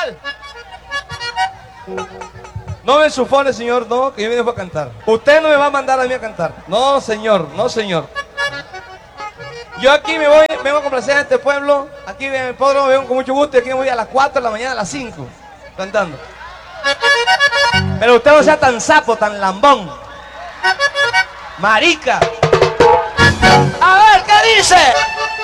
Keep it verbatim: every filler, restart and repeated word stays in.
¿Cuál? No me supone, señor, no, que yo vine a cantar. Usted no me va a mandar a mí a cantar. No, señor, no, señor. Yo aquí me voy, vengo a complacer a este pueblo. Aquí en el hipódromo, vengo con mucho gusto y aquí me voy a las cuatro de la mañana, a las cinco, cantando. Pero usted no sea tan sapo, tan lambón. Marica. A ver, ¿qué dice?